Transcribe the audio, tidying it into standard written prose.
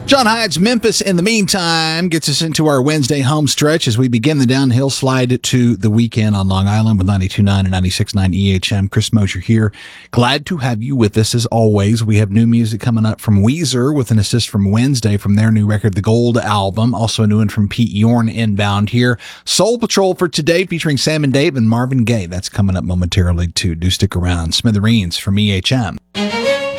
John Hyde's Memphis in the meantime gets us into our Wednesday home stretch as we begin the downhill slide to the weekend on Long Island with 92.9 and 96.9 EHM. Chris Mosier here. Glad to have you with us as always. We have new music coming up from Weezer with an assist from Wednesday from their new record, The Gold Album. Also a new one from Pete Yorn inbound here. Soul Patrol for today featuring Sam and Dave and Marvin Gaye. That's coming up momentarily too. Do stick around. Smithereens from EHM.